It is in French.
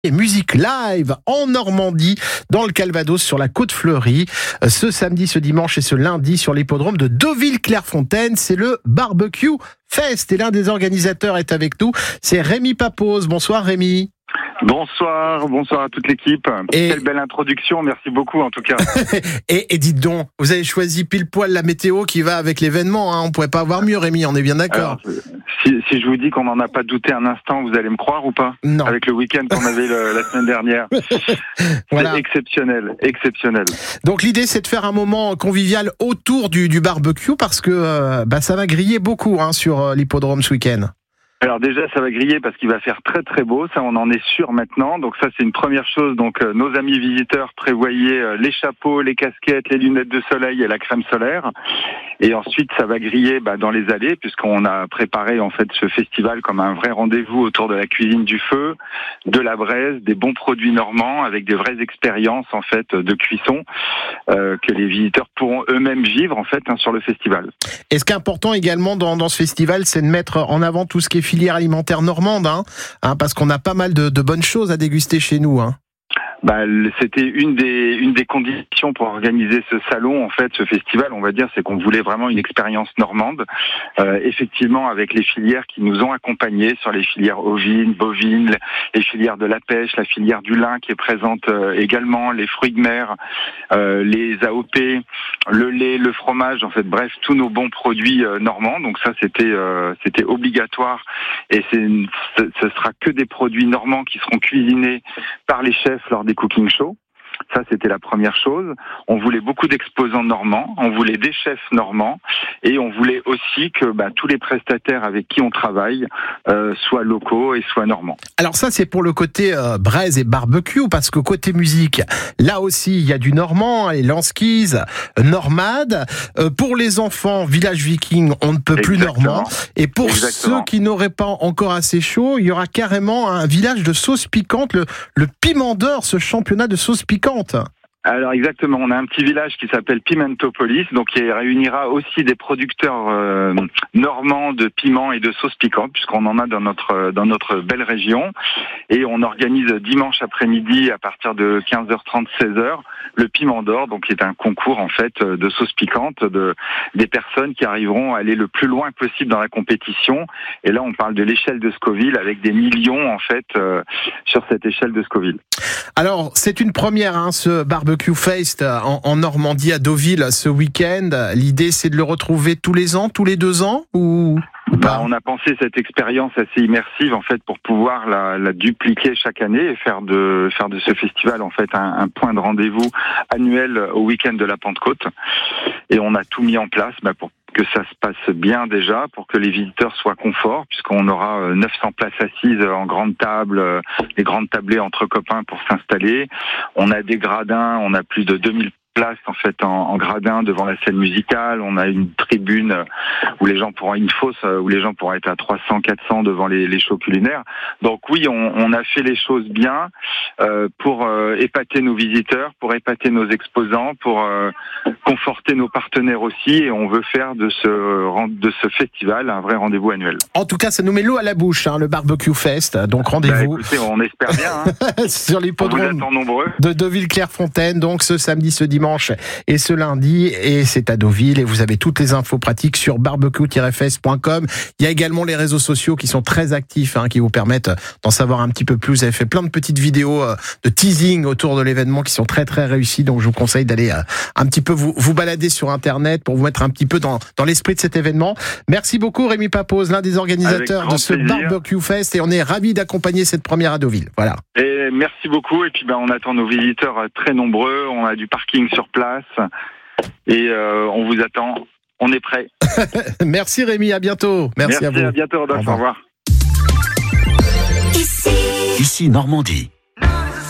Et musique live en Normandie, dans le Calvados, sur la Côte Fleurie, ce samedi, ce dimanche et ce lundi sur l'hippodrome de Deauville-Clairefontaine. C'est le Barbecue Fest et l'un des organisateurs est avec nous, c'est Rémi Papose. Bonsoir Rémi. Bonsoir à toute l'équipe. Quelle belle introduction, merci beaucoup en tout cas. et dites donc, vous avez choisi pile poil la météo qui va avec l'événement, hein. On pourrait pas avoir mieux Rémi, on est bien d'accord. Alors, si je vous dis qu'on n'en a pas douté un instant, vous allez me croire ou pas? Non. Avec le week-end qu'on avait la semaine dernière. Voilà. C'est exceptionnel. Donc l'idée c'est de faire un moment convivial autour du barbecue parce que ça va griller beaucoup sur l'hippodrome ce week-end. Alors déjà, ça va griller parce qu'il va faire très très beau, ça on en est sûr maintenant. Donc ça c'est une première chose. Donc nos amis visiteurs, prévoyez les chapeaux, les casquettes, les lunettes de soleil et la crème solaire. Et ensuite ça va griller dans les allées puisqu'on a préparé en fait ce festival comme un vrai rendez-vous autour de la cuisine du feu, de la braise, des bons produits normands avec des vraies expériences en fait de cuisson que les visiteurs pourront eux-mêmes vivre en fait sur le festival. Et ce qui est important également dans ce festival, c'est de mettre en avant tout ce qui est filière alimentaire normande, parce qu'on a pas mal de bonnes choses à déguster chez nous. C'était une des conditions pour organiser ce salon, en fait, ce festival, on va dire, c'est qu'on voulait vraiment une expérience normande. Effectivement, avec les filières qui nous ont accompagnés sur les filières ovines, bovines, les filières de la pêche, la filière du lin qui est présente également, les fruits de mer, les AOP, le lait, le fromage, en fait, bref, tous nos bons produits normands. Donc ça, c'était obligatoire et ce sera que des produits normands qui seront cuisinés par les chefs lors des cooking shows. Ça, c'était la première chose. On voulait beaucoup d'exposants normands, on voulait des chefs normands, et on voulait aussi que tous les prestataires avec qui on travaille soient locaux et soient normands. Alors ça, c'est pour le côté braise et barbecue, parce que côté musique, là aussi, il y a du normand, les Lanskis, Normade. Pour les enfants, Village Viking, on ne peut plus normand. Et pour ceux qui n'auraient pas encore assez chaud, il y aura carrément un village de sauce piquante, le Piment d'Or, ce championnat de sauce piquante. Alors exactement, on a un petit village qui s'appelle Pimentopolis, donc qui réunira aussi des producteurs normands de piments et de sauces piquantes, puisqu'on en a dans notre belle région. Et on organise dimanche après-midi à partir de 15h30, 16h, le Piment d'Or, donc qui est un concours en fait de sauces piquantes des personnes qui arriveront à aller le plus loin possible dans la compétition. Et là, on parle de l'échelle de Scoville avec des millions en fait sur cette échelle de Scoville. Alors, c'est une première, ce Barbecue Fest en Normandie, à Deauville, ce week-end. L'idée, c'est de le retrouver tous les ans, tous les 2 ans, ou pas? On a pensé cette expérience assez immersive, en fait, pour pouvoir la dupliquer chaque année et faire de ce festival, en fait, un point de rendez-vous annuel au week-end de la Pentecôte. Et on a tout mis en place, pour que ça se passe bien déjà, pour que les visiteurs soient confort, puisqu'on aura 900 places assises en grande table, les grandes tablées entre copains pour s'installer. On a des gradins, on a plus de 2000 places en fait en gradin devant la scène musicale. On a une tribune où les gens pourront être à 300, 400 devant les shows culinaires. Donc oui, on a fait les choses bien pour épater nos visiteurs, pour épater nos exposants, pour conforter nos partenaires aussi. Et on veut faire de ce festival un vrai rendez-vous annuel. En tout cas, ça nous met l'eau à la bouche, le Barbecue Fest. Donc rendez-vous. Écoutez, on espère bien. Sur l'hippodrome. On vous attend nombreux. De Deauville-Clairefontaine, donc ce samedi, ce dimanche et ce lundi, et c'est à Deauville, et vous avez toutes les infos pratiques sur barbecue-fest.com. Il y a également les réseaux sociaux qui sont très actifs, qui vous permettent d'en savoir un petit peu plus. Vous avez fait plein de petites vidéos de teasing autour de l'événement qui sont très très réussies, donc je vous conseille d'aller un petit peu vous balader sur internet pour vous mettre un petit peu dans l'esprit de cet événement. Merci beaucoup Rémi Papose, l'un des organisateurs de ce Barbecue Fest, et on est ravis d'accompagner cette première à Deauville. Voilà. Et merci beaucoup, et puis on attend nos visiteurs très nombreux, on a du parking sur place, et on vous attend, on est prêts. Merci Rémi, à bientôt. Merci à vous. À bientôt, Rodolphe, au revoir. Ici Normandie.